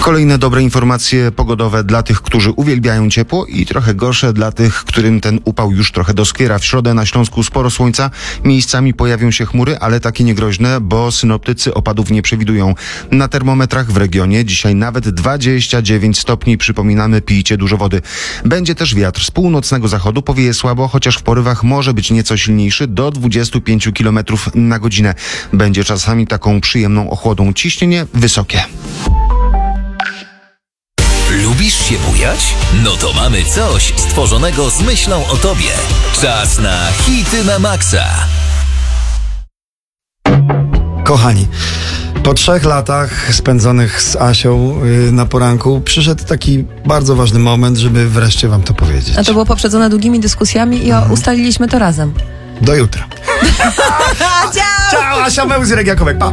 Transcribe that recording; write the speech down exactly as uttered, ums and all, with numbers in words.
Kolejne dobre informacje pogodowe dla tych, którzy uwielbiają ciepło i trochę gorsze dla tych, którym ten upał już trochę doskwiera. W środę na Śląsku sporo słońca, miejscami pojawią się chmury, ale takie niegroźne, bo synoptycy opadów nie przewidują. Na termometrach w regionie dzisiaj nawet dwadzieścia dziewięć stopni. Przypominamy, pijcie dużo wody. Będzie też wiatr z północnego zachodu, powieje słabo, chociaż w porywach może być nieco silniejszy, do dwudziestu pięciu kilometrów na godzinę. Będzie czasami taką przyjemną ochłodą. Ciśnienie wysokie. Lubisz się bujać? No to mamy coś stworzonego z myślą o tobie. Czas na hity na maksa. Kochani, po trzech latach spędzonych z Asią yy, na poranku przyszedł taki bardzo ważny moment, żeby wreszcie wam to powiedzieć. A to było poprzedzone długimi dyskusjami i mhm. ustaliliśmy to razem. Do jutra. Ciao! Ciao, Asia Mełzyrek Jakubek, pa!